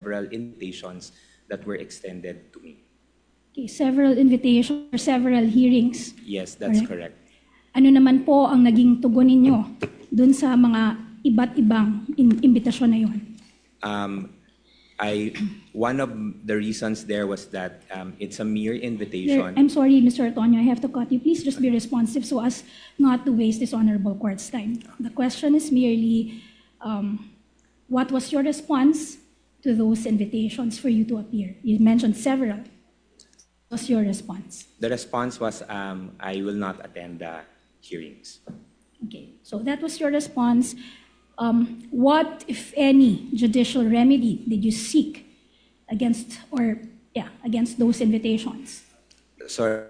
several invitations that were extended to me. Okay, several invitations or several hearings. Yes, that's correct. Ano naman po ang naging tugon ninyo dun sa mga iba't ibang imbitasyon na yun? One of the reasons there was that it's a mere invitation. I'm sorry, Mr. Antonio, I have to cut you. Please just be responsive so as not to waste this honorable court's time. The question is merely, what was your response to those invitations for you to appear? You mentioned several. What was your response? The response was, I will not attend the hearings. Okay, so that was your response. What, if any, judicial remedy did you seek against those invitations? So,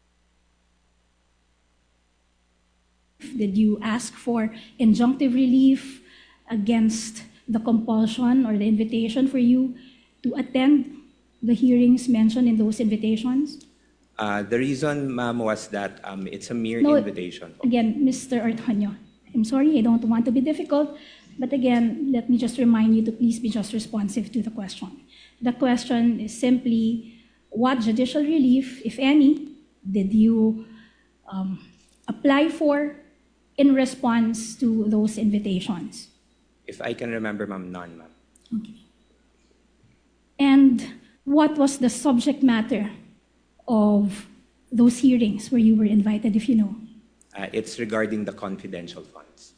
did you ask for injunctive relief against the compulsion or the invitation for you to attend the hearings mentioned in those invitations? the reason, ma'am, was that it's a mere invitation. Again, Mr. Antonio, I'm sorry, I don't want to be difficult, but again, let me just remind you to please be just responsive to the question. The question is simply, what judicial relief, if any, did you apply for in response to those invitations? If I can remember, ma'am, none, ma'am. Okay. And what was the subject matter of those hearings where you were invited, if you know? It's regarding the confidential funds.